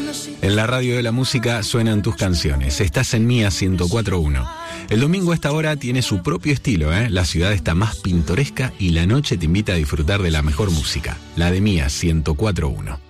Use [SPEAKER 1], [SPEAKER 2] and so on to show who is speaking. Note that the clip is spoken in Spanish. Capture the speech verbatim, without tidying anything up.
[SPEAKER 1] En la radio de la música suenan tus canciones. Estás en Mía ciento cuatro punto uno. El domingo a esta hora tiene su propio estilo, ¿eh? La ciudad está más pintoresca y la noche te invita a disfrutar de la mejor música. La de Mía ciento cuatro punto uno.